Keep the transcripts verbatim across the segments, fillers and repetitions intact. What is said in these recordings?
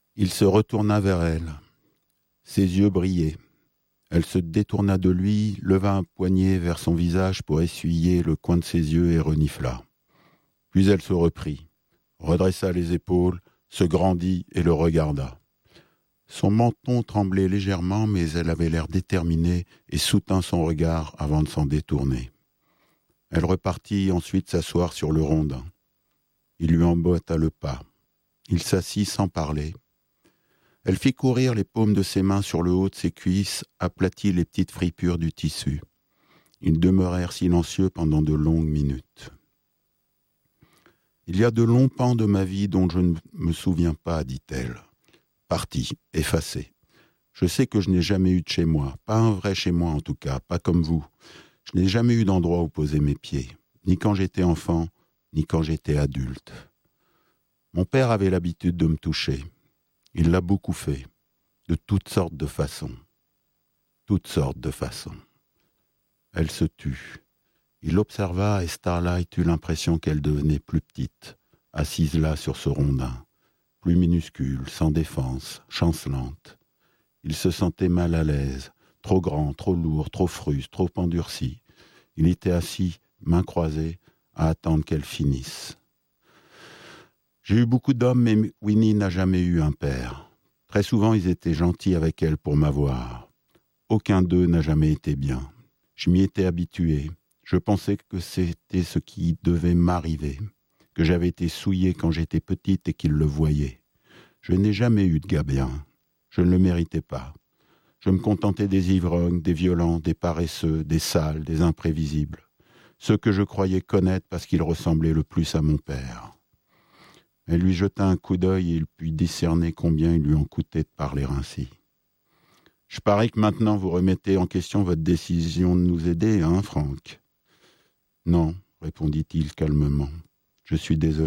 Il se retourna vers elle. Ses yeux brillaient. Elle se détourna de lui, leva un poignet vers son visage pour essuyer le coin de ses yeux et renifla. Puis elle se reprit, redressa les épaules, se grandit et le regarda. Son menton tremblait légèrement, mais elle avait l'air déterminée et soutint son regard avant de s'en détourner. Elle repartit ensuite s'asseoir sur le rondin. Il lui emboîta le pas. Il s'assit sans parler. Elle fit courir les paumes de ses mains sur le haut de ses cuisses, aplatit les petites fripures du tissu. Ils demeurèrent silencieux pendant de longues minutes. « Il y a de longs pans de ma vie dont je ne me souviens pas, dit-elle. Parti, effacé. Je sais que je n'ai jamais eu de chez moi, pas un vrai chez moi en tout cas, pas comme vous. Je n'ai jamais eu d'endroit où poser mes pieds, ni quand j'étais enfant, ni quand j'étais adulte. Mon père avait l'habitude de me toucher. Il l'a beaucoup fait, de toutes sortes de façons. Toutes sortes de façons. » Elle se tut. Il observa et Starlight eut l'impression qu'elle devenait plus petite, assise là sur ce rondin, plus minuscule, sans défense, chancelante. Il se sentait mal à l'aise, trop grand, trop lourd, trop fruste, trop endurci. Il était assis, mains croisées, à attendre qu'elle finisse. J'ai eu beaucoup d'hommes, mais Winnie n'a jamais eu un père. Très souvent, ils étaient gentils avec elle pour m'avoir. Aucun d'eux n'a jamais été bien. Je m'y étais habitué. Je pensais que c'était ce qui devait m'arriver, que j'avais été souillé quand j'étais petite et qu'il le voyait. Je n'ai jamais eu de gars bien. Je ne le méritais pas. Je me contentais des ivrognes, des violents, des paresseux, des sales, des imprévisibles. Ceux que je croyais connaître parce qu'ils ressemblaient le plus à mon père. Elle lui jeta un coup d'œil et il put discerner combien il lui en coûtait de parler ainsi. « Je parie que maintenant vous remettez en question votre décision de nous aider, hein, Franck ?»« Non, » répondit-il calmement. « Je suis désolé. »«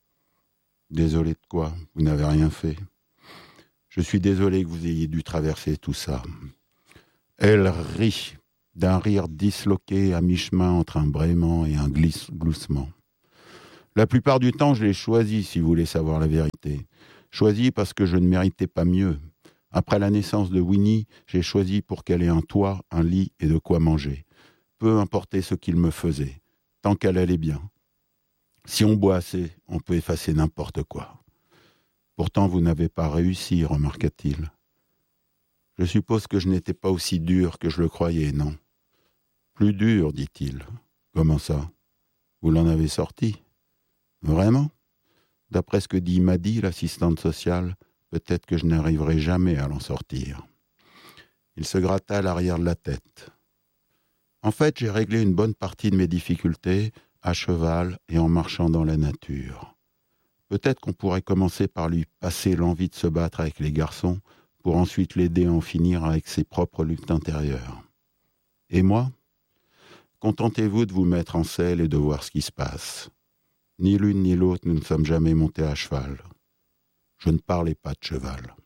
Désolé de quoi ? Vous n'avez rien fait. »« Je suis désolé que vous ayez dû traverser tout ça. » Elle rit, d'un rire disloqué à mi-chemin entre un braiement et un glisse- gloussement. La plupart du temps, je l'ai choisi, si vous voulez savoir la vérité. Choisi parce que je ne méritais pas mieux. Après la naissance de Winnie, j'ai choisi pour qu'elle ait un toit, un lit et de quoi manger. Peu importait ce qu'il me faisait, tant qu'elle allait bien. Si on boit assez, on peut effacer n'importe quoi. Pourtant, vous n'avez pas réussi, remarqua-t-il. Je suppose que je n'étais pas aussi dur que je le croyais, non ? Plus dur, dit-il. Comment ça ? Vous l'en avez sorti ? Vraiment ? D'après ce que dit Maddy, l'assistante sociale, peut-être que je n'arriverai jamais à l'en sortir. Il se gratta l'arrière de la tête. En fait, j'ai réglé une bonne partie de mes difficultés à cheval et en marchant dans la nature. Peut-être qu'on pourrait commencer par lui passer l'envie de se battre avec les garçons pour ensuite l'aider à en finir avec ses propres luttes intérieures. Et moi ? Contentez-vous de vous mettre en selle et de voir ce qui se passe. Ni l'une ni l'autre, nous ne sommes jamais montés à cheval. Je ne parlais pas de cheval.